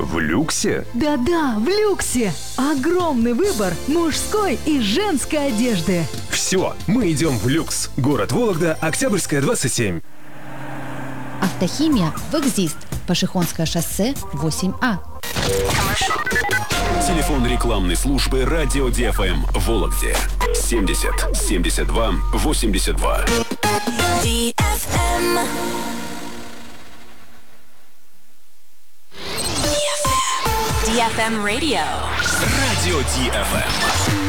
В люксе? Да-да, в люксе. Огромный выбор мужской и женской одежды. Все, мы идем в люкс. Город Вологда, Октябрьская, 27. Автохимия в «Экзист». Пашихонское шоссе, 8А. Телефон рекламной службы «Радио ДФМ» в Вологде. 70 72 82. DFM. DFM Radio. Радио ДФМ.